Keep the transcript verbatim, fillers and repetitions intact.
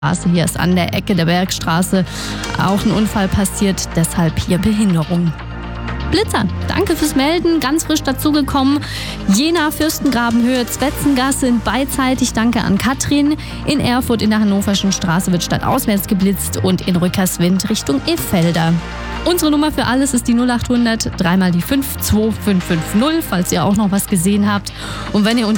Hier ist an der Ecke der Bergstraße auch ein Unfall passiert, deshalb hier Behinderung. Blitzer, danke fürs Melden, ganz frisch dazugekommen. Jena, Fürstengrabenhöhe, Zwetzengasse sind beidseitig. Danke an Katrin. In Erfurt in der Hannoverschen Straße wird stadtauswärts geblitzt und in Rückerswind Richtung Effelder. Unsere Nummer für alles ist die null acht hundert, dreimal die fünf zwei fünf fünf null, falls ihr auch noch was gesehen habt. Und wenn ihr unter